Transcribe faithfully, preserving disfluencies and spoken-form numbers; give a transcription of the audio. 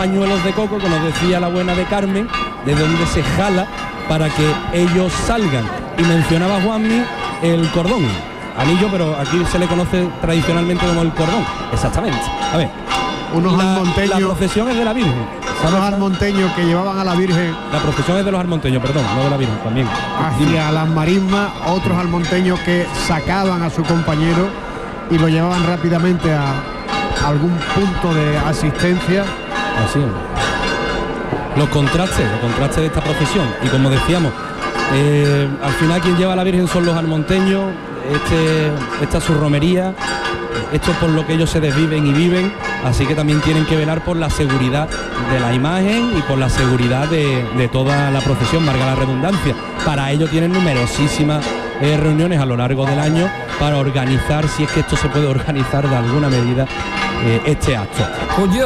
pañuelos de coco, que nos decía la buena de Carmen, de donde se jala para que ellos salgan. Y mencionaba Juanmi el cordón, anillo, pero aquí se le conoce tradicionalmente como el cordón. Exactamente. A ver, unos la, almonteños. La procesión es de la Virgen. Son los almonteños que llevaban a la Virgen. La procesión es de los almonteños, perdón, no de la Virgen también. Hacia las marismas, otros almonteños que sacaban a su compañero y lo llevaban rápidamente a algún punto de asistencia. Así es. Los contrastes, los contrastes de esta procesión. Y como decíamos, eh, al final quien lleva a la Virgen son los almonteños. Este, esta es su romería. Esto es por lo que ellos se desviven y viven, así que también tienen que velar por la seguridad de la imagen y por la seguridad de, de toda la procesión, valga la redundancia. Para ello tienen numerosísimas eh, reuniones a lo largo del año para organizar, si es que esto se puede organizar de alguna medida, eh, este acto.